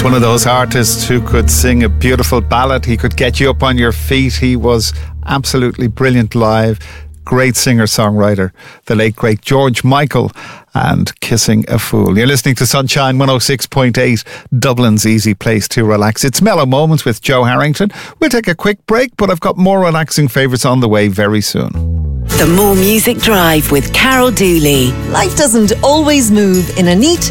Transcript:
One of those artists who could sing a beautiful ballad. He could get you up on your feet. He was absolutely brilliant live. Great singer-songwriter, the late great George Michael, and Kissing a Fool. You're listening to Sunshine 106.8, Dublin's easy place to relax. It's Mellow Moments with Joe Harrington. We'll take a quick break, but I've got more relaxing favourites on the way very soon. The More Music Drive with Carol Dooley. Life doesn't always move in a neat,